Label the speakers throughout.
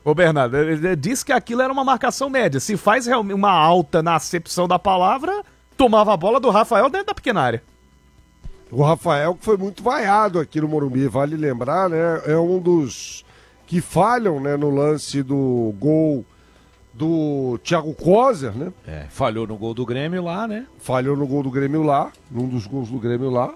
Speaker 1: Ô, Bernardo, ele disse que aquilo era uma marcação média. Se faz realmente uma alta na acepção da palavra, tomava a bola do Rafael dentro da pequena área.
Speaker 2: O Rafael que foi muito vaiado aqui no Morumbi, vale lembrar, né? É um dos que falham, né, no lance do gol do Thiago Kozer, né?
Speaker 3: Falhou no gol do Grêmio lá, né?
Speaker 2: Falhou no gol do Grêmio lá, num dos gols do Grêmio lá.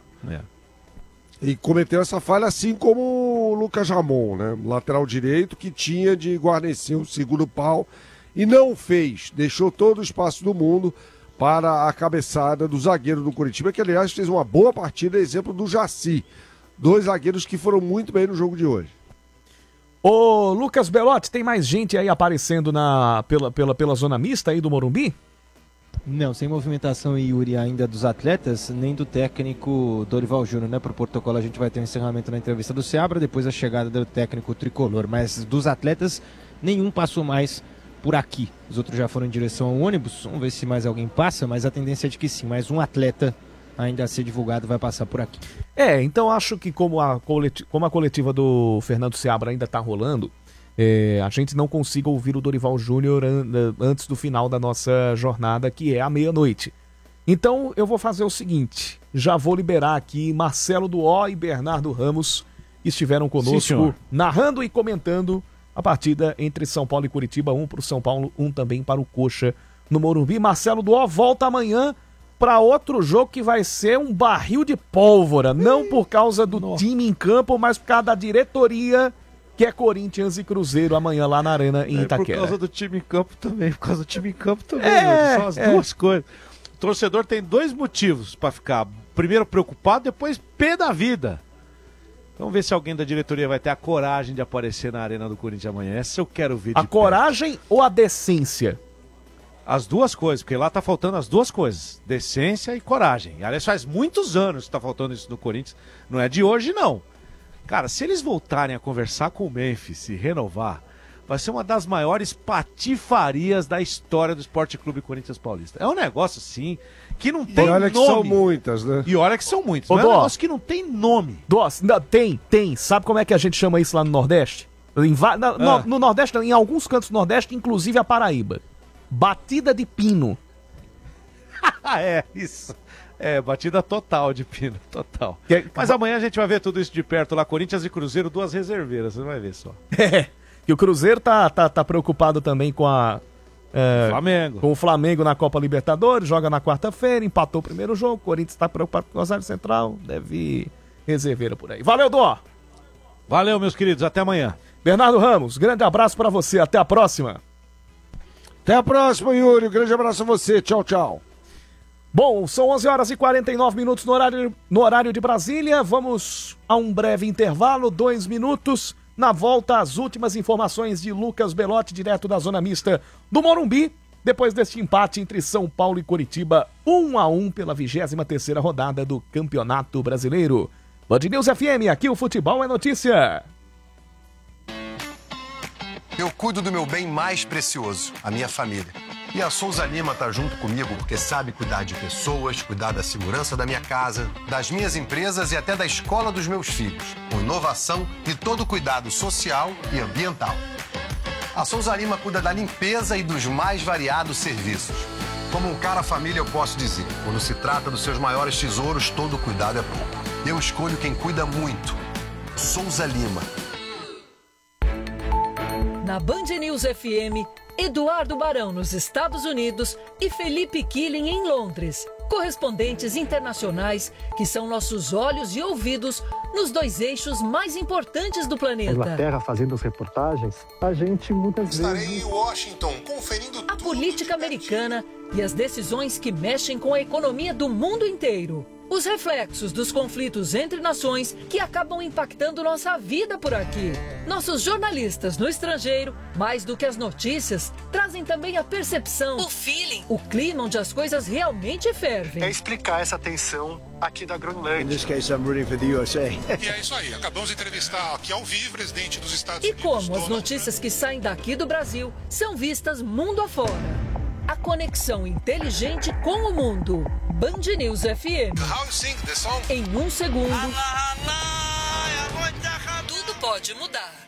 Speaker 2: E cometeu essa falha assim como o Lucas Ramon, né? Lateral direito que tinha de guarnecer o segundo pau e não fez. Deixou todo o espaço do mundo para a cabeçada do zagueiro do Coritiba, que aliás fez uma boa partida, exemplo do Jaci. 2 zagueiros que foram muito bem no jogo de hoje.
Speaker 1: Ô, Lucas Belotti, tem mais gente aí aparecendo pela zona mista aí do Morumbi?
Speaker 4: Não, sem movimentação, Yuri, ainda dos atletas, nem do técnico Dorival Júnior, né? Pro protocolo a gente vai ter um encerramento na entrevista do Seabra, depois a chegada do técnico tricolor, mas dos atletas, nenhum passou mais por aqui. Os outros já foram em direção ao ônibus, vamos ver se mais alguém passa, mas a tendência é de que sim, mais um atleta ainda a ser divulgado vai passar por aqui.
Speaker 1: Então acho que como a coletiva do Fernando Seabra ainda tá rolando, a gente não consiga ouvir o Dorival Júnior antes do final da nossa jornada, que é à meia-noite. Então eu vou fazer o seguinte, já vou liberar aqui Marcelo Duó e Bernardo Ramos, que estiveram conosco narrando e comentando a partida entre São Paulo e Curitiba, 1 para o São Paulo, 1 também para o Coxa no Morumbi. Marcelo Duó volta amanhã para outro jogo que vai ser um barril de pólvora, não por causa do time em campo, mas por causa da diretoria, que é Corinthians e Cruzeiro amanhã lá na Arena em Itaquera.
Speaker 3: Por causa do time em campo também, são as duas coisas. O torcedor tem 2 motivos para ficar, primeiro preocupado, depois pé da vida. Vamos ver se alguém da diretoria vai ter a coragem de aparecer na Arena do Corinthians amanhã. Essa eu quero ver de perto.
Speaker 1: A coragem ou a decência?
Speaker 3: As duas coisas, porque lá tá faltando as duas coisas, decência e coragem. Aliás, faz muitos anos que tá faltando isso no Corinthians, não é de hoje não. Cara, se eles voltarem a conversar com o Memphis e renovar, vai ser uma das maiores patifarias da história do Esporte Clube Corinthians Paulista. É um negócio, assim, que não tem nome. E olha que
Speaker 2: são muitas, né?
Speaker 3: E olha que são muitas, mas é um negócio que não tem nome.
Speaker 1: Tem. Sabe como é que a gente chama isso lá no Nordeste? No Nordeste, em alguns cantos do Nordeste, inclusive a Paraíba. Batida de pino.
Speaker 3: Isso. Batida total de pino, total. Mas amanhã a gente vai ver tudo isso de perto lá, Corinthians e Cruzeiro, 2 reserveiras, você vai ver só.
Speaker 1: Que o Cruzeiro tá preocupado também com
Speaker 3: Flamengo.
Speaker 1: Com o Flamengo na Copa Libertadores, joga na quarta-feira, empatou o primeiro jogo, o Corinthians tá preocupado com o Rosário Central, deve ir reserveira por aí. Valeu, Dó!
Speaker 3: Valeu, meus queridos, até amanhã.
Speaker 1: Bernardo Ramos, grande abraço pra você, até a próxima.
Speaker 2: Até a próxima, Yuri, um grande abraço a você, tchau, tchau.
Speaker 1: Bom, são 11h49 no horário de Brasília. Vamos a um breve intervalo, 2 minutos. Na volta, as últimas informações de Lucas Belotti, direto da zona mista do Morumbi. Depois deste empate entre São Paulo e Coritiba, 1-1 pela 23ª rodada do Campeonato Brasileiro. Band News FM, aqui o futebol é notícia.
Speaker 5: Eu cuido do meu bem mais precioso, a minha família. E a Souza Lima tá junto comigo porque sabe cuidar de pessoas, cuidar da segurança da minha casa, das minhas empresas e até da escola dos meus filhos, com inovação e todo cuidado social e ambiental. A Souza Lima cuida da limpeza e dos mais variados serviços. Como um cara família, eu posso dizer, quando se trata dos seus maiores tesouros, todo cuidado é pouco. Eu escolho quem cuida muito. Souza Lima.
Speaker 6: Na Band News FM, Eduardo Barão nos Estados Unidos e Felipe Killing em Londres. Correspondentes internacionais que são nossos olhos e ouvidos nos 2 eixos mais importantes do planeta.
Speaker 7: Inglaterra fazendo as reportagens, a gente muitas vezes...
Speaker 5: Estarei em Washington conferindo
Speaker 6: a política americana e as decisões que mexem com a economia do mundo inteiro. Os reflexos dos conflitos entre nações que acabam impactando nossa vida por aqui. Nossos jornalistas no estrangeiro, mais do que as notícias, trazem também a percepção, o feeling, o clima onde as coisas realmente fervem.
Speaker 7: É explicar essa tensão aqui da Groenlândia.
Speaker 8: In this case, I'm rooting for the USA.
Speaker 9: E é isso aí, acabamos de entrevistar aqui ao vivo o presidente dos Estados Unidos.
Speaker 6: E como as notícias que saem daqui do Brasil são vistas mundo afora. A conexão inteligente com o mundo. Band News FM.
Speaker 9: How you sing the song?
Speaker 6: Em 1 segundo, tudo pode mudar.